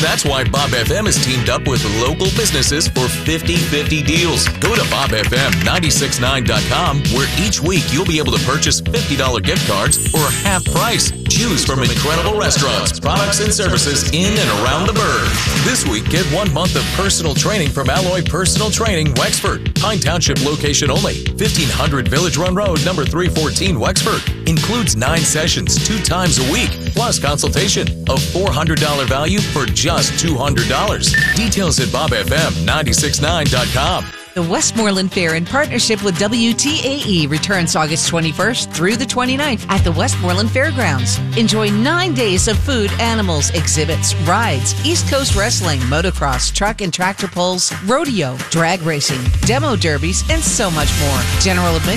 That's why Bob FM has teamed up with local businesses for 50/50 deals. Go to bobfm969.com, where each week you'll be able to purchase $50 gift cards for half price. Choose from incredible restaurants, products, and services in and around the Burg. This week, get 1 month of personal training from Alloy Personal Training, Wexford. Pine Township location only. 1500 Village Run Road, number 314, Wexford. Includes 9 sessions, 2 times a week, plus consultation. A $400 value for just $200. Details at bobfm969.com. The Westmoreland Fair, in partnership with WTAE, returns August 21st through the 29th at the Westmoreland Fairgrounds. Enjoy 9 days of food, animals, exhibits, rides, East Coast wrestling, motocross, truck and tractor pulls, rodeo, drag racing, demo derbies, and so much more. General admission